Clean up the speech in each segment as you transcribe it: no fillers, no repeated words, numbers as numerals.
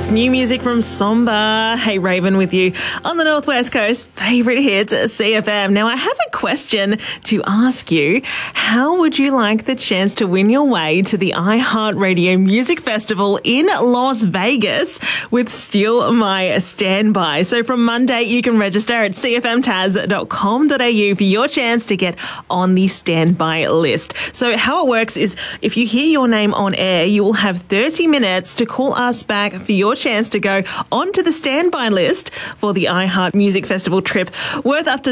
That's new music from Somber. Hey, Raven with you on the Northwest Coast. Favourite hits at CFM. Now, I have a question to ask you. How would you like the chance to win your way to the iHeartRadio Music Festival in Las Vegas with Steal My Standby? So from Monday, you can register at cfmtaz.com.au for your chance to get on the standby list. So how it works is if you hear your name on air, you will have 30 minutes to call us back for your chance to go onto the standby list for the iHeart Music Festival trip worth up to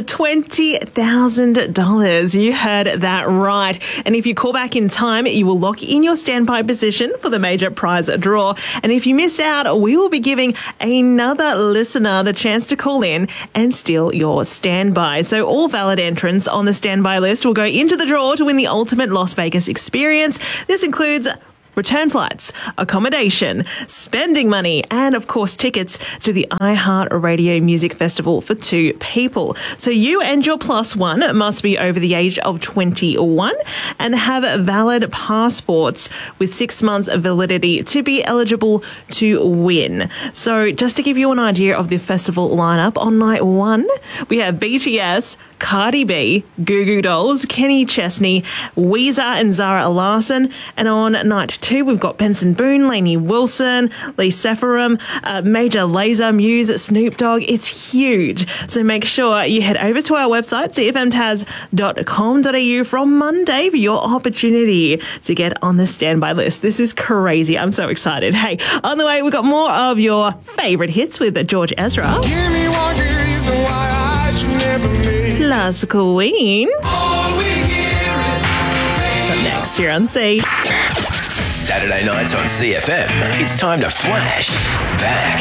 $20,000. You heard that right. And if you call back in time, you will lock in your standby position for the major prize draw. And if you miss out, we will be giving another listener the chance to call in and steal your standby. So all valid entrants on the standby list will go into the draw to win the ultimate Las Vegas experience. This includes return flights, accommodation, spending money, and of course tickets to the iHeartRadio Music Festival for 2 people. So you and your plus one must be over the age of 21 and have valid passports with 6 months of validity to be eligible to win. So just to give you an idea of the festival lineup, on night 1 we have BTS, Cardi B, Goo Goo Dolls, Kenny Chesney, Weezer and Zara Larson. And on night 2, we've got Benson Boone, Lainey Wilson, Lee Sephiroth, Major Lazer, Muse, Snoop Dogg. It's huge. So make sure you head over to our website, cfmtaz.com.au from Monday for your opportunity to get on the standby list. This is crazy. I'm so excited. Hey, on the way, we've got more of your favourite hits with George Ezra. Give me one good reason why I should never meet. Plus Queen. All we hear is So next year on C. Saturday nights on CFM, it's time to flash back.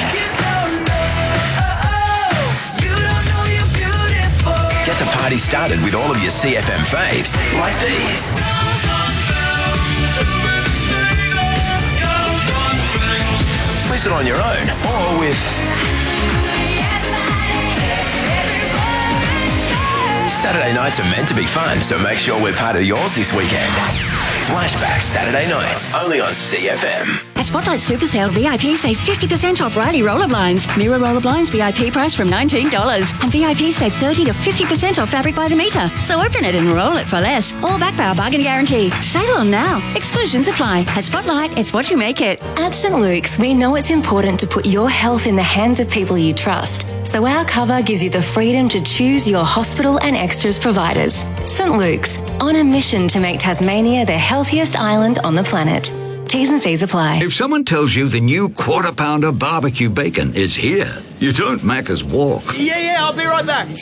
Get the party started with all of your CFM faves, like these. Listen on your own or with Saturday nights are meant to be fun, so make sure we're part of yours this weekend. Flashback Saturday nights, only on CFM. At Spotlight Super Sale, VIP save 50% off Riley roller blinds. Mirror roller blinds VIP price from $19. And VIP save 30 to 50% off fabric by the metre. So open it and roll it for less. All backed by our bargain guarantee. Sale on now. Exclusions apply. At Spotlight, it's what you make it. At St. Luke's, we know it's important to put your health in the hands of people you trust. So our cover gives you the freedom to choose your hospital and extras providers. St. Luke's, on a mission to make Tasmania the healthiest island on the planet. T's and C's apply. If someone tells you the new Quarter Pounder barbecue bacon is here, you don't Macca's walk. Yeah, I'll be right back.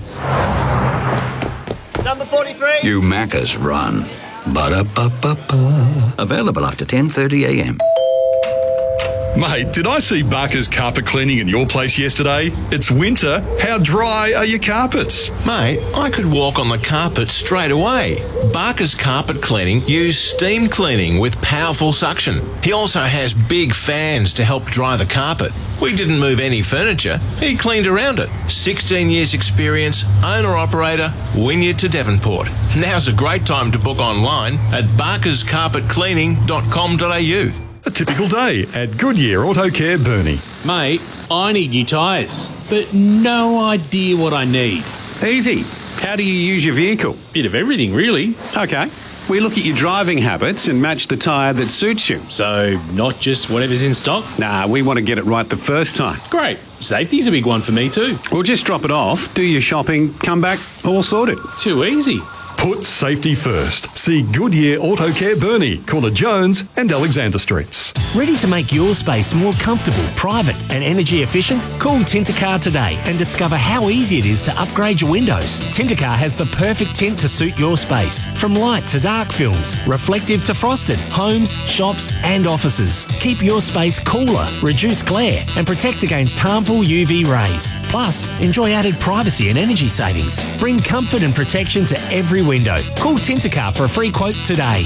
Number 43. You Macca's run. Ba-da-ba-ba-ba. Available after 10:30 a.m. Mate, did I see Barker's carpet cleaning at your place yesterday? It's winter. How dry are your carpets? Mate, I could walk on the carpet straight away. Barker's Carpet Cleaning use steam cleaning with powerful suction. He also has big fans to help dry the carpet. We didn't move any furniture. He cleaned around it. 16 years experience, owner-operator, Wynyard to Devonport. Now's a great time to book online at barkerscarpetcleaning.com.au. A typical day at Goodyear Auto Care Burnie. Mate, I need new tyres, but no idea what I need. Easy. How do you use your vehicle? Bit of everything, really. Okay. We look at your driving habits and match the tyre that suits you. So, not just whatever's in stock? Nah, we want to get it right the first time. Great. Safety's a big one for me too. We'll just drop it off, do your shopping, come back, all sorted. Too easy. Put safety first. See Goodyear Auto Care Burnie, corner Jones and Alexander Streets. Ready to make your space more comfortable, private and energy efficient? Call Tintercar today and discover how easy it is to upgrade your windows. Tintercar has the perfect tint to suit your space. From light to dark films, reflective to frosted, homes, shops and offices. Keep your space cooler, reduce glare and protect against harmful UV rays. Plus, enjoy added privacy and energy savings. Bring comfort and protection to every window. Call Tintercar for a free quote today.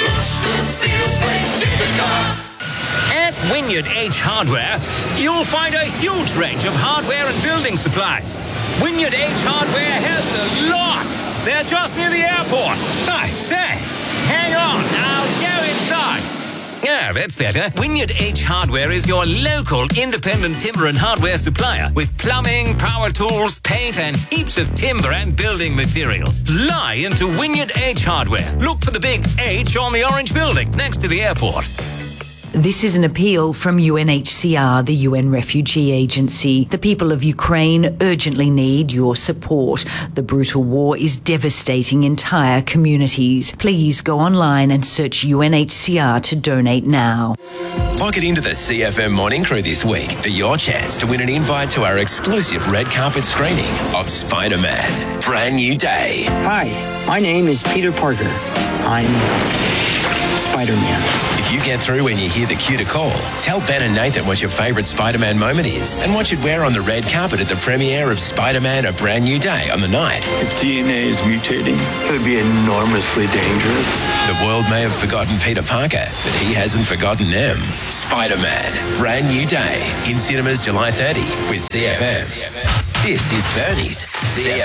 At Wynyard H Hardware, you'll find a huge range of hardware and building supplies. Wynyard H Hardware has a lot. They're just near the airport. I say, hang on, I'll go inside. Yeah, that's better. Wynyard H Hardware is your local independent timber and hardware supplier with plumbing, power tools, paint and heaps of timber and building materials. Fly into Wynyard H Hardware. Look for the big H on the orange building next to the airport. This is an appeal from UNHCR, the UN Refugee Agency. The people of Ukraine urgently need your support. The brutal war is devastating entire communities. Please go online and search UNHCR to donate now. Log it into the CFM Morning Crew this week for your chance to win an invite to our exclusive red carpet screening of Spider-Man: Brand New Day. Hi, my name is Peter Parker. I'm Spider-Man. If you get through when you hear the cue to call, tell Ben and Nathan what your favourite Spider-Man moment is and what you'd wear on the red carpet at the premiere of Spider-Man: A Brand New Day on the night. If DNA is mutating, it would be enormously dangerous. The world may have forgotten Peter Parker, but he hasn't forgotten them. Spider-Man: Brand New Day in cinemas July 30 with CFM. This is Bernie's CFM.